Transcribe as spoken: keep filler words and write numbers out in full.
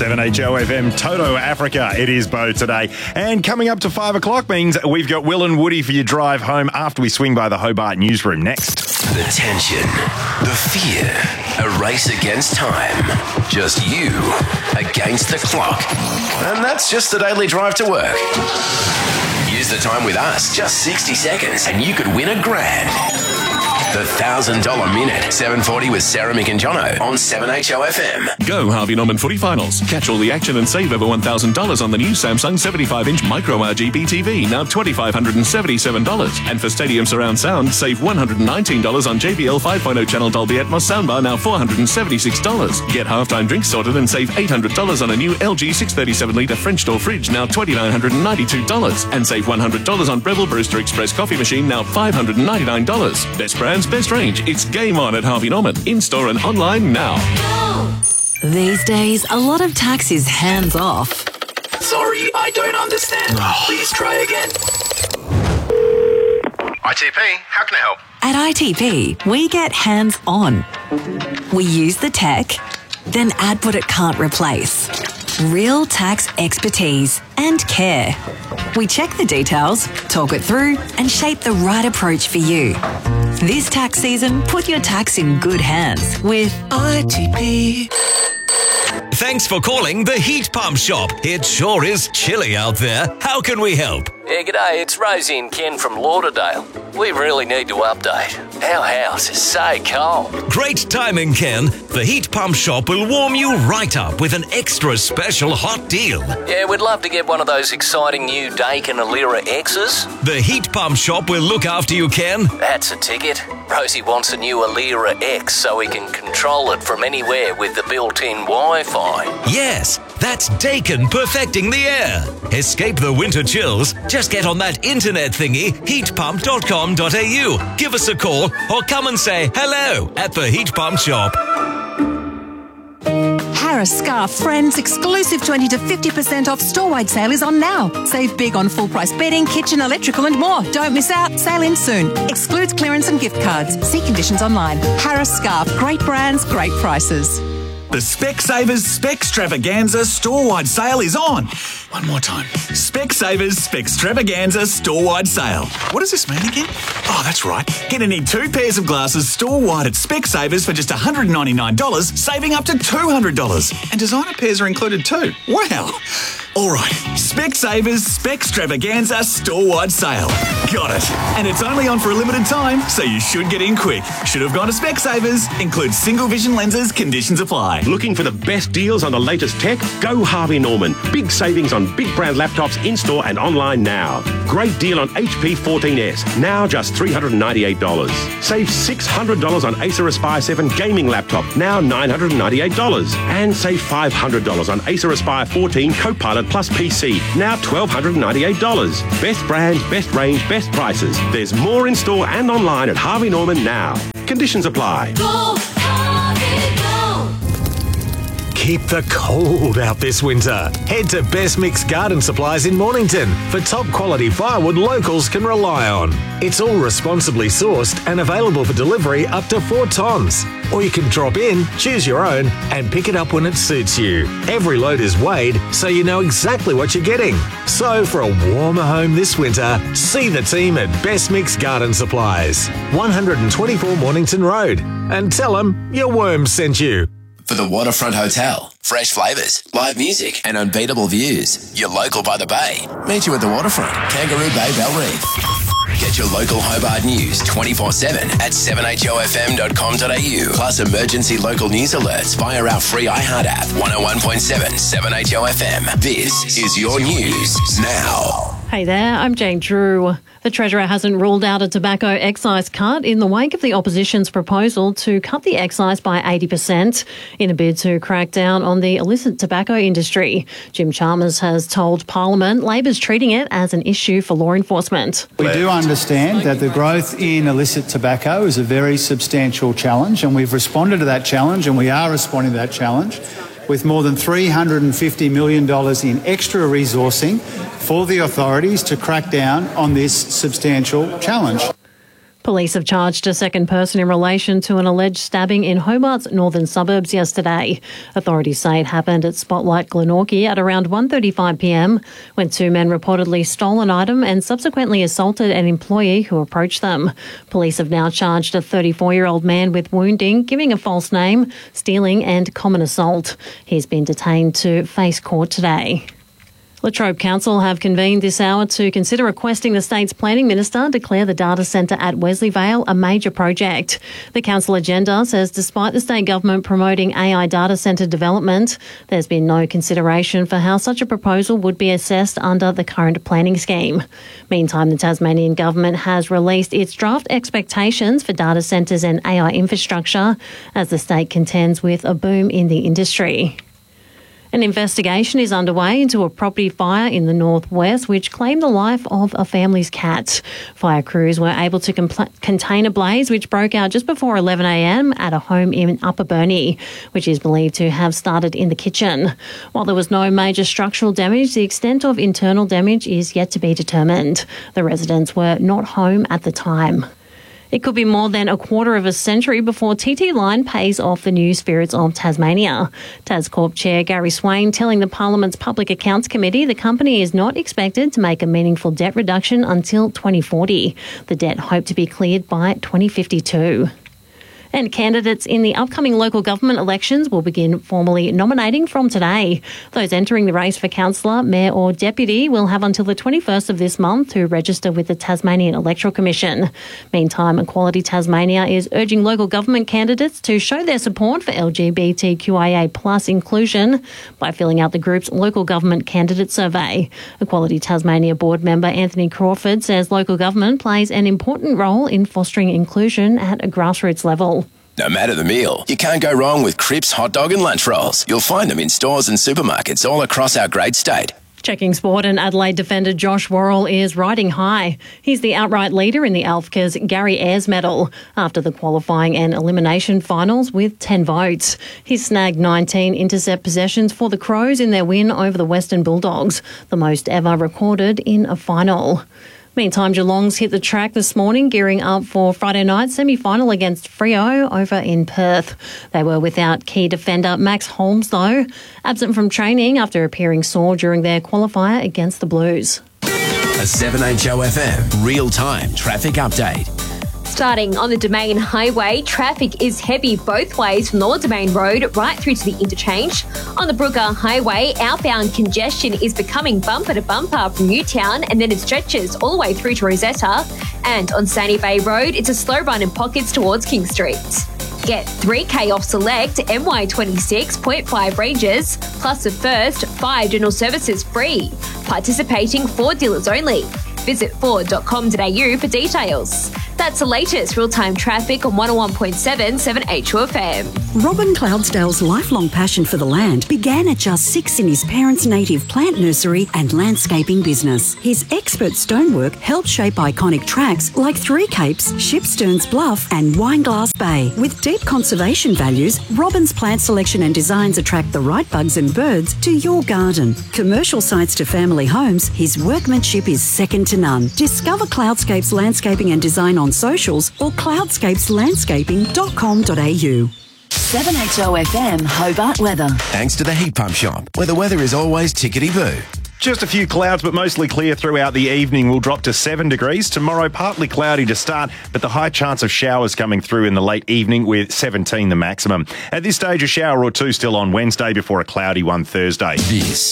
seven H O F M, Toto Africa. It is Bo today. And coming up to five o'clock means we've got Will and Woody for your drive home after we swing by the Hobart newsroom next. The tension, the fear, a race against time. Just you against the clock. And that's just the daily drive to work. Use the time with us, just sixty seconds, and you could win a grand. The one thousand dollars Minute, seven forty with Sarah, Mick and Jono on seven H O F M. Go Harvey Norman Footy Finals. Catch all the action and save over one thousand dollars on the new Samsung seventy-five inch Micro R G B T V, now two thousand five hundred seventy-seven dollars. And for Stadium Surround Sound, save one hundred nineteen dollars on J B L five point oh channel Dolby Atmos soundbar, now four hundred seventy-six dollars. Get halftime drinks sorted and save eight hundred dollars on a new L G six thirty-seven litre French door fridge, now two thousand nine hundred ninety-two dollars. And save one hundred dollars on Breville Brewster Express coffee machine, now five hundred ninety-nine dollars. Best brands, best range. It's game on at Harvey Norman. In-store and online now. These days, a lot of tax is hands off. Sorry, I don't understand. Please try again. I T P, how can I help? At I T P, we get hands on. We use the tech, then add what it can't replace. Real tax expertise and care. We check the details, talk it through, and shape the right approach for you. This tax season, put your tax in good hands with I T P. Thanks for calling the Heat Pump Shop. It sure is chilly out there. How can we help? Yeah, g'day, it's Rosie and Ken from Lauderdale. We really need to update. Our house is so cold. Great timing, Ken. The Heat Pump Shop will warm you right up with an extra special hot deal. Yeah, we'd love to get one of those exciting new Daikin Alira X's. The Heat Pump Shop will look after you, Ken. That's a ticket. Rosie wants a new Alira X so we can control it from anywhere with the built-in Wi-Fi. Yes, that's Daikin perfecting the air. Escape the winter chills. Just get on that internet thingy, heat pump dot com dot a u. Give us a call or come and say hello at the Heat Pump Shop. Harris Scarf Friends exclusive twenty to fifty percent off store-wide sale is on now. Save big on full-price bedding, kitchen, electrical and more. Don't miss out. Sale ends soon. Excludes clearance and gift cards. See conditions online. Harris Scarf. Great brands, great prices. The Specsavers Specstravaganza store-wide sale is on. One more time. Specsavers Specstravaganza store-wide sale. What does this mean again? Oh, that's right. Get any two pairs of glasses store-wide at Specsavers for just one hundred ninety-nine dollars, saving up to two hundred dollars. And designer pairs are included too. Wow. All right. Specsavers Specstravaganza store-wide sale. Got it. And it's only on for a limited time, so you should get in quick. Should have gone to Specsavers. Includes single vision lenses. Conditions apply. Looking for the best deals on the latest tech? Go Harvey Norman. Big savings on big brand laptops in-store and online now. Great deal on H P fourteen S, now just three hundred ninety-eight dollars. Save six hundred dollars on Acer Aspire seven gaming laptop, now nine hundred ninety-eight dollars. And save five hundred dollars on Acer Aspire fourteen Copilot Plus P C, now one thousand two hundred ninety-eight dollars. Best brands, best range, best prices. There's more in-store and online at Harvey Norman now. Conditions apply. Go, Harvey, go. Keep the cold out this winter. Head to Best Mix Garden Supplies in Mornington for top quality firewood locals can rely on. It's all responsibly sourced and available for delivery up to four tons. Or you can drop in, choose your own, and pick it up when it suits you. Every load is weighed, so you know exactly what you're getting. So for a warmer home this winter, see the team at Best Mix Garden Supplies, one twenty-four Mornington Road, and tell them your worms sent you. For the Waterfront Hotel, fresh flavours, live music and unbeatable views. You're local by the bay. Meet you at the Waterfront, Kangaroo Bay, Bell Reef. Get your local Hobart news twenty-four seven at seven h o f m dot com dot a u. Plus emergency local news alerts via our free iHeart app. one oh one point seven, seven H O F M. This is your news now. Hey there, I'm Jane Drew. The Treasurer hasn't ruled out a tobacco excise cut in the wake of the opposition's proposal to cut the excise by eighty percent in a bid to crack down on the illicit tobacco industry. Jim Chalmers has told Parliament Labor's treating it as an issue for law enforcement. We do understand that the growth in illicit tobacco is a very substantial challenge, and we've responded to that challenge, and we are responding to that challenge with more than three hundred fifty million dollars in extra resourcing for the authorities to crack down on this substantial challenge. Police have charged a second person in relation to an alleged stabbing in Hobart's northern suburbs yesterday. Authorities say it happened at Spotlight Glenorchy at around one thirty-five p m when two men reportedly stole an item and subsequently assaulted an employee who approached them. Police have now charged a thirty-four-year-old man with wounding, giving a false name, stealing and common assault. He's been detained to face court today. Latrobe Council have convened this hour to consider requesting the state's planning minister declare the data centre at Wesleyvale a major project. The council agenda says despite the state government promoting A I data centre development, there's been no consideration for how such a proposal would be assessed under the current planning scheme. Meantime, the Tasmanian government has released its draft expectations for data centres and A I infrastructure as the state contends with a boom in the industry. An investigation is underway into a property fire in the northwest which claimed the life of a family's cat. Fire crews were able to compl- contain a blaze which broke out just before eleven a m at a home in Upper Burnie, which is believed to have started in the kitchen. While there was no major structural damage, the extent of internal damage is yet to be determined. The residents were not home at the time. It could be more than a quarter of a century before T T Line pays off the new Spirits of Tasmania. TasCorp Chair Gary Swain telling the Parliament's Public Accounts Committee the company is not expected to make a meaningful debt reduction until twenty forty. The debt hoped to be cleared by twenty fifty-two. And candidates in the upcoming local government elections will begin formally nominating from today. Those entering the race for councillor, mayor or deputy will have until the twenty-first of this month to register with the Tasmanian Electoral Commission. Meantime, Equality Tasmania is urging local government candidates to show their support for L G B T Q I A plus inclusion by filling out the group's local government candidate survey. Equality Tasmania board member Anthony Crawford says local government plays an important role in fostering inclusion at a grassroots level. No matter the meal, you can't go wrong with Cripps hot dog and lunch rolls. You'll find them in stores and supermarkets all across our great state. Checking sport, and Adelaide defender Josh Worrell is riding high. He's the outright leader in the ALFCA's Gary Ayres medal after the qualifying and elimination finals with ten votes. He snagged nineteen intercept possessions for the Crows in their win over the Western Bulldogs, the most ever recorded in a final. Meantime, Geelong's hit the track this morning, gearing up for Friday night's semi-final against Freo over in Perth. They were without key defender Max Holmes, though, absent from training after appearing sore during their qualifier against the Blues. A seven H O F M real-time traffic update. Starting on the Domain Highway, traffic is heavy both ways from Lower Domain Road right through to the interchange. On the Brooker Highway, outbound congestion is becoming bumper to bumper from Newtown and then it stretches all the way through to Rosetta. And on Sandy Bay Road, it's a slow run in pockets towards King Street. Get three K off select M Y twenty-six point five ranges, plus the first five general services free. Participating Ford dealers only. Visit ford dot com dot a u for details. That's the latest real-time traffic on one oh one point seven seven H O F M. Robin Cloudsdale's lifelong passion for the land began at just six in his parents' native plant nursery and landscaping business. His expert stonework helped shape iconic tracks like Three Capes, Shipsterns Bluff and Wineglass Bay. With deep conservation values, Robin's plant selection and designs attract the right bugs and birds to your garden. Commercial sites to family homes, his workmanship is second to none. Discover Cloudscape's landscaping and design on socials or cloudscapes landscaping dot com dot a u. seven H O F M Hobart weather. Thanks to the Heat Pump Shop, where the weather is always tickety-boo. Just a few clouds, but mostly clear throughout the evening. Will drop to seven degrees. Tomorrow, partly cloudy to start, but the high chance of showers coming through in the late evening with seventeen the maximum. At this stage, a shower or two still on Wednesday before a cloudy one Thursday. This